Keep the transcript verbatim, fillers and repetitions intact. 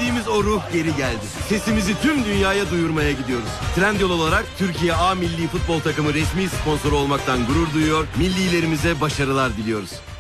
özlediğimiz o ruh geri geldi. Sesimizi tüm dünyaya duyurmaya gidiyoruz. Trendyol olarak Türkiye A Milli Futbol Takımı resmi sponsoru olmaktan gurur duyuyor. Millilerimize başarılar diliyoruz.